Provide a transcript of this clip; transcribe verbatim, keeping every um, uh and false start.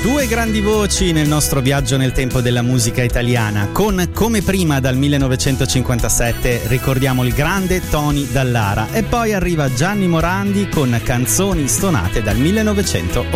Due grandi voci nel nostro viaggio nel tempo della musica italiana. Con Come prima dal millenovecentocinquantasette ricordiamo il grande Tony Dallara, e poi arriva Gianni Morandi con Canzoni stonate dal millenovecentottanta.